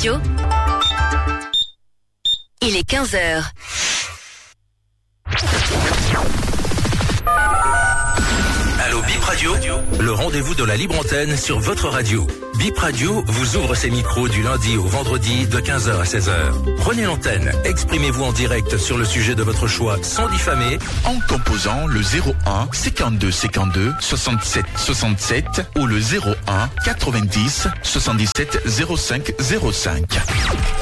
Radio. Il est 15h. Allô Bip Radio, le rendez-vous de la libre antenne sur votre radio. Bip Radio vous ouvre ses micros du lundi au vendredi de 15h à 16h. Prenez l'antenne, exprimez-vous en direct sur le sujet de votre choix sans diffamer en composant le 01 52 52 67 67 ou le 01 90 77 05 05.